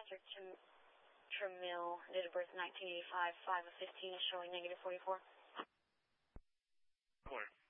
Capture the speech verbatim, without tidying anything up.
Patrick Tram Tramiel, date of birth nineteen eighty-five, five of fifteen, is showing negative forty-four. Corner.